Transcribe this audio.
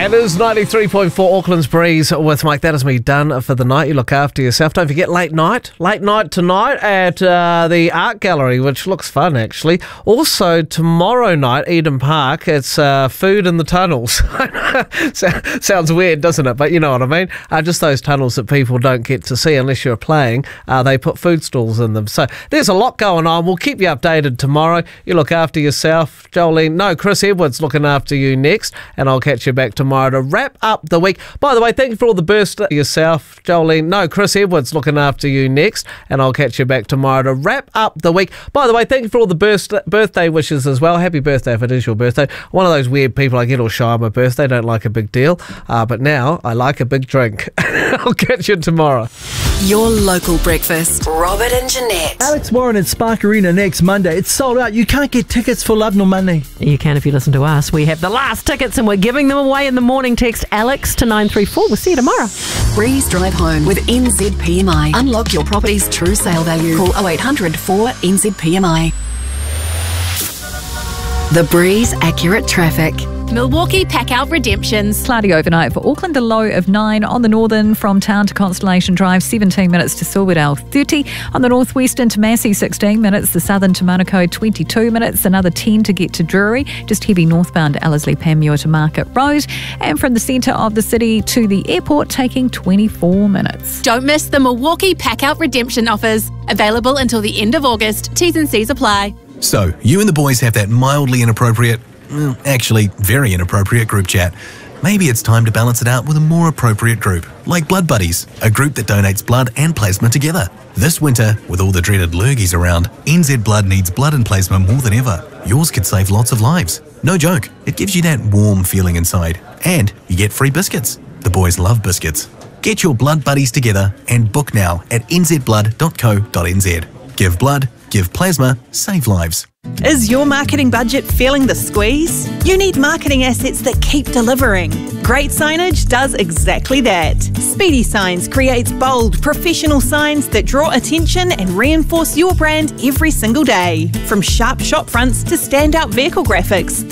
It is 93.4 Auckland's Breeze with Mike. That is me done for the night. You look after yourself. Don't forget late night tonight at the Art Gallery, which looks fun actually. Also tomorrow night, Eden Park, it's food in the tunnels. Sounds weird, doesn't it? But you know what I mean. Just those tunnels that people don't get to see unless you're playing. They put food stalls in them. So there's a lot going on. We'll keep you updated tomorrow. You look after yourself. Chris Edwards looking after you next, and I'll catch you back tomorrow to wrap up the week. By the way, thank you for all the birthday yourself, Chris Edwards looking after you next, and I'll catch you back tomorrow to wrap up the week. By the way, thank you for all the birthday wishes as well. Happy birthday if it is your birthday. One of those weird people, I get all shy on my birthday, don't like a big deal, but now I like a big drink. I'll catch you tomorrow. Your local breakfast. Robert and Jeanette. Alex Warren at Spark Arena next Monday. It's sold out. You can't get tickets for love nor money. You can if you listen to us. We have the last tickets and we're giving them away in the morning. Text Alex to 934. We'll see you tomorrow. Breeze Drive Home with NZPMI. Unlock your property's true sale value. Call 0800 4 NZPMI. The Breeze Accurate Traffic. Milwaukee Pack-Out Redemptions. Cloudy overnight for Auckland, a low of 9 on the northern from town to Constellation Drive, 17 minutes to Silverdale, 30 on the northwestern to Massey, 16 minutes, the southern to Manukau, 22 minutes, another 10 to get to Drury, just heavy northbound Ellerslie Panmure to Market Road, and from the centre of the city to the airport taking 24 minutes. Don't miss the Milwaukee Pack-Out Redemption offers. Available until the end of August. T's and C's apply. So, you and the boys have that mildly inappropriate, actually very inappropriate group chat. Maybe it's time to balance it out with a more appropriate group, like Blood Buddies, a group that donates blood and plasma together. This winter, with all the dreaded lurgies around, NZ Blood needs blood and plasma more than ever. Yours could save lots of lives. No joke, it gives you that warm feeling inside. And you get free biscuits. The boys love biscuits. Get your Blood Buddies together and book now at nzblood.co.nz. Give blood, give plasma, save lives. Is your marketing budget feeling the squeeze? You need marketing assets that keep delivering. Great Signage does exactly that. Speedy Signs creates bold, professional signs that draw attention and reinforce your brand every single day. From sharp shop fronts to standout vehicle graphics,